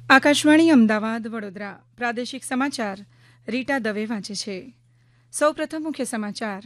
આકાશવાણી અમદાવાદ વડોદરા પ્રાદેશિક સમાચાર રીટા દવે વાંચે છે. સૌપ્રથમ મુખ્ય સમાચાર.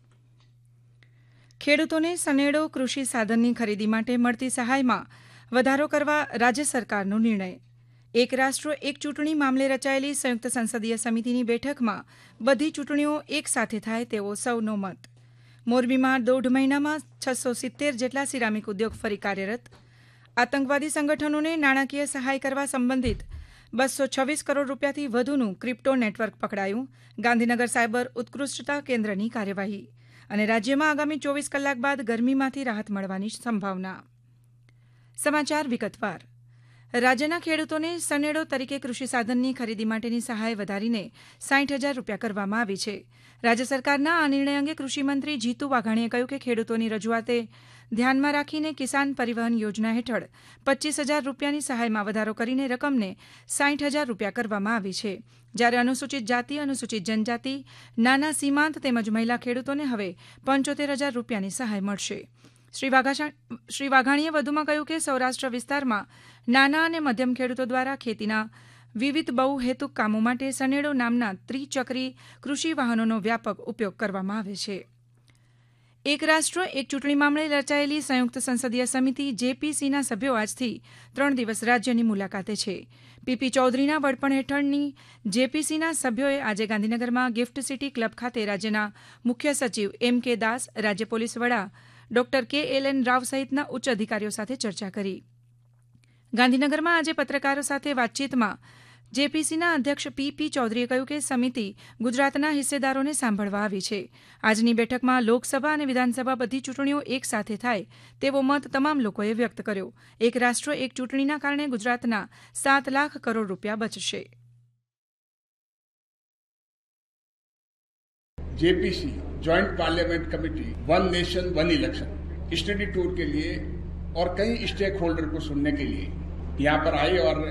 ખેડૂતોને સનેડો કૃષિ સાધનની ખરીદી માટે મળતી સહાયમાં વધારો કરવા રાજ્ય સરકારનો નિર્ણય. એક રાષ્ટ્ર એક ચૂંટણી મામલે રચાયેલી સંયુક્ત સંસદીય સમિતિની બેઠકમાં બધી ચૂંટણીઓ એક સાથે થાય તેવો સૌનો મત. મોરબીમાં 1.5 મહિનામાં 670 જેટલા સિરામિક ઉદ્યોગ ફરી કાર્યરત. આતંકવાદી સંગઠનોને નાણાકીય સહાય કરવા સંબંધિત 226 કરોડ રૂપિયાથી વધુનું ક્રિપ્ટો નેટવર્ક પકડાયું. ગાંધીનગર સાયબર ઉત્કૃષ્ટતા કેન્દ્રની કાર્યવાહી. અને રાજ્યમાં આગામી 24 કલાક બાદ ગરમીમાંથી રાહત મળવાની સંભાવના. સમાચાર વિગતવાર. રાજ્યના ખેડૂતોને સનેડો તરીકે કૃષિ સાધનની ખરીદી માટેની સહાય વધારીને 60,000 રૂપિયા કરવામાં આવી છે. રાજ્ય સરકારના આ નિર્ણય અંગે કૃષિમંત્રી જીતુ વાઘાણીએ કહ્યું કે ખેડૂતોની રજૂઆતે ધ્યાનમાં રાખીને કિસાન પરિવહન યોજના હેઠળ 25,000 રૂપિયાની સહાયમાં વધારો કરીને રકમને 60,000 રૂપિયા કરવામાં આવી છે. જ્યારે અનુસૂચિત જાતિ, અનુસૂચિત જનજાતિ, નાના સીમાંત તેમજ મહિલા ખેડૂતોને હવે 75,000 રૂપિયાની સહાય મળશે. શ્રી વાઘાણીએ વધુમાં કહ્યું કે સૌરાષ્ટ્ર વિસ્તારમાં નાના અને મધ્યમ ખેડૂતો દ્વારા ખેતીના વિવિધ બહુહેતુક કામો માટે સનેડો નામના ત્રિચક્રી કૃષિ વાહનોનો વ્યાપક ઉપયોગ કરવામાં આવે છે. એક રાષ્ટ્ર એક ચૂંટણી મામલે રચાયેલી સંયુક્ત સંસદીય સમિતિ જેપીસીના સભ્યો આજથી 3 દિવસ રાજ્યની મુલાકાતે છે. પીપી ચૌધરીના વડપણ હેઠળની જેપીસીના સભ્યોએ આજે ગાંધીનગરમાં ગિફ્ટ સિટી ક્લબ ખાતે રાજ્યના મુખ્ય સચિવ એમ.કે. દાસ, રાજ્ય પોલીસ વડા ડોક્ટર કે.એલ.એન. રાવ સહિતના ઉચ્ચ અધિકારીઓ સાથે ચર્ચા કરી. ગાંધીનગરમાં આજે પત્રકારો સાથે વાતચીતમાં જેપીસીના અધ્યક્ષ પીપી ચૌધરીએ કહ્યું કે સમિતિ ગુજરાતના હિસ્સેદારોને સાંભળવા આવી છે. આજની બેઠકમાં લોકસભા અને વિધાનસભા બધી ચૂંટણીઓ એક સાથે થાય તેવો મત તમામ લોકોએ વ્યક્ત કર્યો. એક રાષ્ટ્ર એક ચૂંટણીના કારણે ગુજરાતના 7 લાખ કરોડ રૂપિયા બચશે. JPC joint parliament committee one nation one election study tour के लिए और कई स्टेक होल्डर को सुनने के लिए यहाँ पर आई और